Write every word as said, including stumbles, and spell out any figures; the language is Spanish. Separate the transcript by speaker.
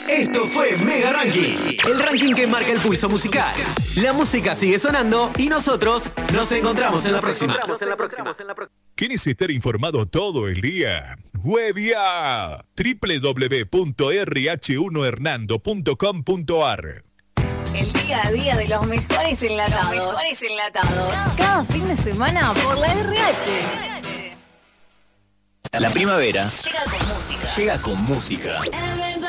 Speaker 1: Esto fue Mega Ranking, el ranking que marca el pulso musical. La música sigue sonando y nosotros nos encontramos en la próxima.
Speaker 2: ¿Quieres estar informado todo el día? Webia doble u doble u doble u punto erre hache uno hernando punto com punto ar.
Speaker 3: El día a día de los mejores enlatados. Los mejores enlatados. Cada fin de semana por la erre hache.
Speaker 4: La primavera
Speaker 3: Llega con música.
Speaker 4: llega con música.